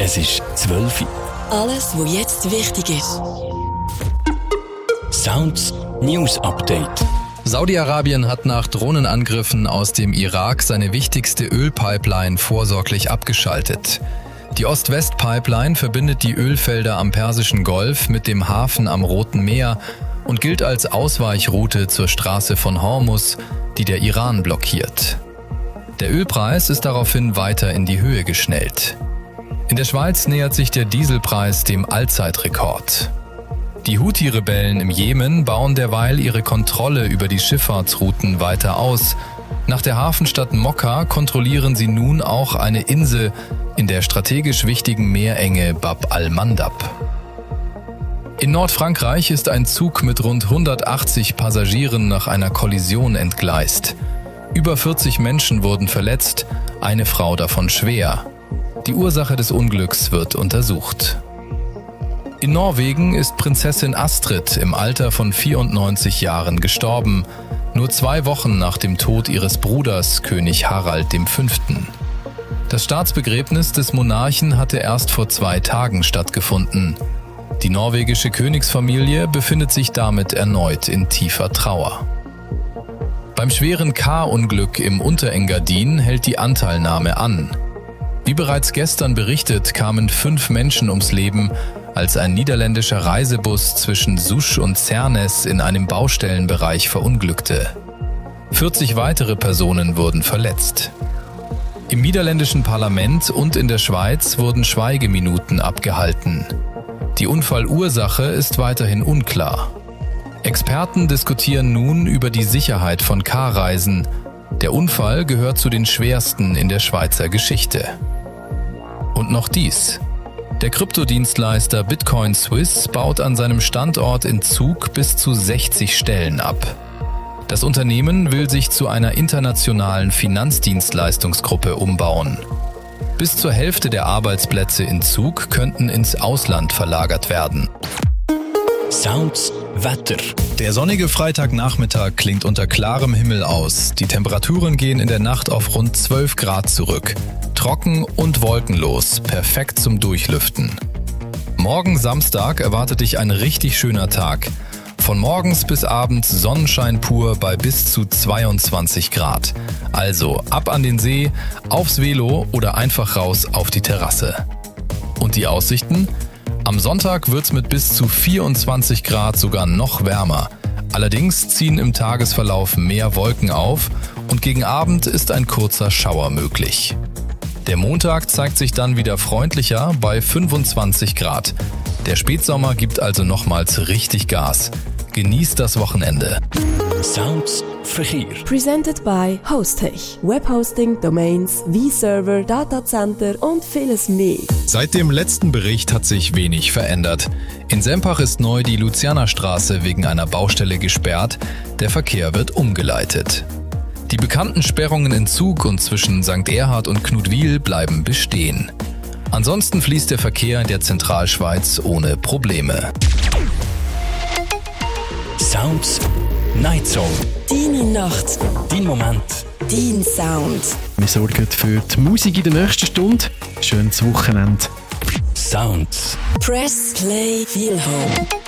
Es ist 12 Uhr. Alles, was jetzt wichtig ist. Sounds News Update. Saudi-Arabien hat nach Drohnenangriffen aus dem Irak seine wichtigste Ölpipeline vorsorglich abgeschaltet. Die Ost-West-Pipeline verbindet die Ölfelder am Persischen Golf mit dem Hafen am Roten Meer und gilt als Ausweichroute zur Straße von Hormuz, die der Iran blockiert. Der Ölpreis ist daraufhin weiter in die Höhe geschnellt. In der Schweiz nähert sich der Dieselpreis dem Allzeitrekord. Die Houthi-Rebellen im Jemen bauen derweil ihre Kontrolle über die Schifffahrtsrouten weiter aus. Nach der Hafenstadt Mokka kontrollieren sie nun auch eine Insel in der strategisch wichtigen Meerenge Bab al-Mandab. In Nordfrankreich ist ein Zug mit rund 180 Passagieren nach einer Kollision entgleist. Über 40 Menschen wurden verletzt, eine Frau davon schwer. Die Ursache des Unglücks wird untersucht. In Norwegen ist Prinzessin Astrid im Alter von 94 Jahren gestorben, nur 2 Wochen nach dem Tod ihres Bruders König Harald V. Das Staatsbegräbnis des Monarchen hatte erst vor 2 Tagen stattgefunden. Die norwegische Königsfamilie befindet sich damit erneut in tiefer Trauer. Beim schweren K-Unglück im Unterengadin hält die Anteilnahme an. Wie bereits gestern berichtet, kamen 5 Menschen ums Leben, als ein niederländischer Reisebus zwischen Sousch und Zernes in einem Baustellenbereich verunglückte. 40 weitere Personen wurden verletzt. Im niederländischen Parlament und in der Schweiz wurden Schweigeminuten abgehalten. Die Unfallursache ist weiterhin unklar. Experten diskutieren nun über die Sicherheit von K-Reisen. Der Unfall gehört zu den schwersten in der Schweizer Geschichte. Und noch dies. Der Kryptodienstleister Bitcoin Swiss baut an seinem Standort in Zug bis zu 60 Stellen ab. Das Unternehmen will sich zu einer internationalen Finanzdienstleistungsgruppe umbauen. Bis zur Hälfte der Arbeitsplätze in Zug könnten ins Ausland verlagert werden. Sounds Wetter. Der sonnige Freitagnachmittag klingt unter klarem Himmel aus. Die Temperaturen gehen in der Nacht auf rund 12 Grad zurück. Trocken und wolkenlos, perfekt zum Durchlüften. Morgen Samstag erwartet dich ein richtig schöner Tag. Von morgens bis abends Sonnenschein pur bei bis zu 22 Grad. Also ab an den See, aufs Velo oder einfach raus auf die Terrasse. Und die Aussichten? Am Sonntag wird's mit bis zu 24 Grad sogar noch wärmer. Allerdings ziehen im Tagesverlauf mehr Wolken auf und gegen Abend ist ein kurzer Schauer möglich. Der Montag zeigt sich dann wieder freundlicher bei 25 Grad. Der Spätsommer gibt also nochmals richtig Gas. Genießt das Wochenende. Sounds Verkehr. Presented by Hostech. Webhosting, Domains, V-Server, Datacenter und vieles mehr. Seit dem letzten Bericht hat sich wenig verändert. In Sempach ist neu die Lucianerstraße wegen einer Baustelle gesperrt. Der Verkehr wird umgeleitet. Die bekannten Sperrungen in Zug und zwischen St. Erhard und Knutwil bleiben bestehen. Ansonsten fließt der Verkehr in der Zentralschweiz ohne Probleme. Sounds Night Song. Deine Nacht. Dein Moment. Dein Sound. Wir sorgen für die Musik in der nächsten Stunde. Schönes Wochenende. Sounds. Press Play Feel Home.